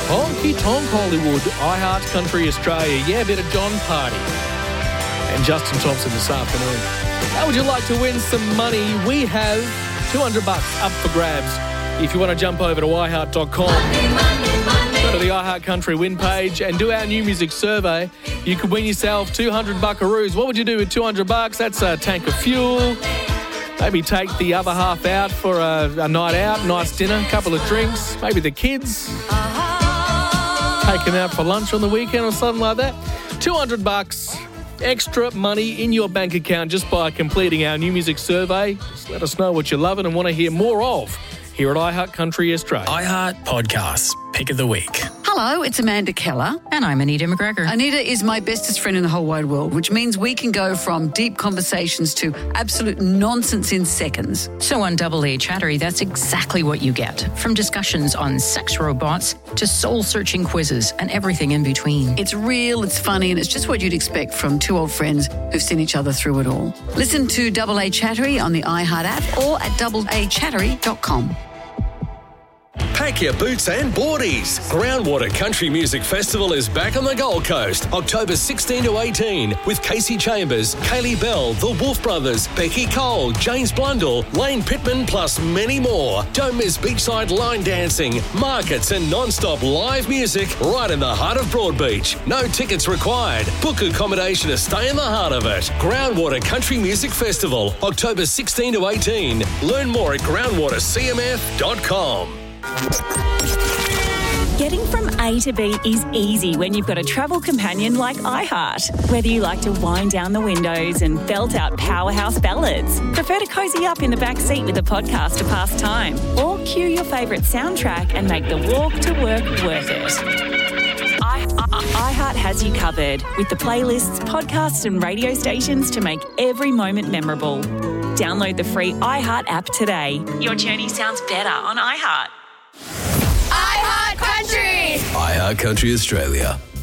Honky Tonk Hollywood, iHeart Country Australia. Yeah, a bit of John Party. And Justin Thompson this afternoon. How would you like to win some money? We have $200 up for grabs. If you want to jump over to iHeart.com, go to the iHeart Country win page and do our new music survey. You could win yourself 200 buckaroos. What would you do with $200? That's a tank of fuel. Maybe take the other half out for a night out, nice dinner, couple of drinks. Maybe the kids. Take them out for lunch on the weekend or something like that. $200 extra money in your bank account just by completing our new music survey. Just let us know what you're loving and want to hear more of here at iHeart Country Australia. iHeart Podcasts, Pick of the Week. Hello, it's Amanda Keller. And I'm Anita McGregor. Anita is my bestest friend in the whole wide world, which means we can go from deep conversations to absolute nonsense in seconds. So on Double A Chattery, that's exactly what you get. From discussions on sex robots to soul-searching quizzes and everything in between. It's real, it's funny, and it's just what you'd expect from two old friends who've seen each other through it all. Listen to Double A Chattery on the iHeart app or at doubleachattery.com. Pack your boots and boardies. Groundwater Country Music Festival is back on the Gold Coast, October 16 to 18, with Casey Chambers, Kaylee Bell, the Wolf Brothers, Becky Cole, James Blundell, Lane Pittman, plus many more. Don't miss beachside line dancing, markets and non-stop live music right in the heart of Broadbeach. No tickets required. Book accommodation to stay in the heart of it. Groundwater Country Music Festival, October 16 to 18. Learn more at groundwatercmf.com. Getting from A to B is easy when you've got a travel companion like iHeart. Whether you like to wind down the windows and belt out powerhouse ballads, prefer to cozy up in the back seat with a podcast to pass time, or cue your favourite soundtrack and make the walk to work worth it. iHeart has you covered with the playlists, podcasts and radio stations to make every moment memorable. Download the free iHeart app today. Your journey sounds better on iHeart. iHeart Country! iHeart Country Australia.